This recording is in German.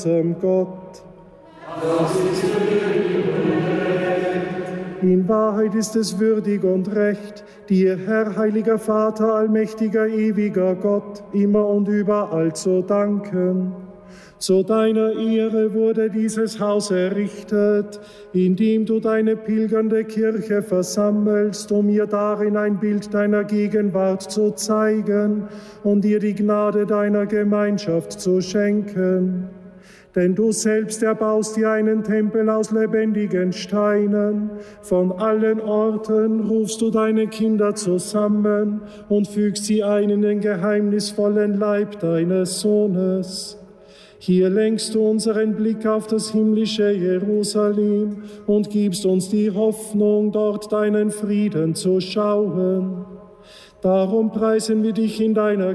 unserem Gott. In Wahrheit ist es würdig und recht, dir, Herr, heiliger Vater, allmächtiger, ewiger Gott, immer und überall zu danken. Zu deiner Ehre wurde dieses Haus errichtet, in dem du deine pilgernde Kirche versammelst, um ihr darin ein Bild deiner Gegenwart zu zeigen und ihr die Gnade deiner Gemeinschaft zu schenken. Denn du selbst erbaust dir einen Tempel aus lebendigen Steinen. Von allen Orten rufst du deine Kinder zusammen und fügst sie ein in den geheimnisvollen Leib deines Sohnes. Hier lenkst du unseren Blick auf das himmlische Jerusalem und gibst uns die Hoffnung, dort deinen Frieden zu schauen. Darum preisen wir dich in deiner